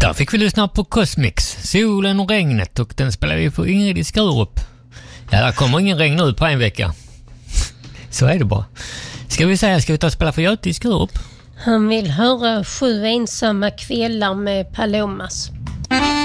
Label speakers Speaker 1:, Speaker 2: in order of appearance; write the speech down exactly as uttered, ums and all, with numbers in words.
Speaker 1: Där fick vi lyssna på Cosmix, Solen och regnet, och den spelar vi på Ingrid i Skurup. Ja, där kommer ingen regn ut på en vecka. Så är det bara. Ska vi säga, ska vi ta och spela för Göte i Skurup?
Speaker 2: Han vill höra Sju ensamma kvällar med Palomas.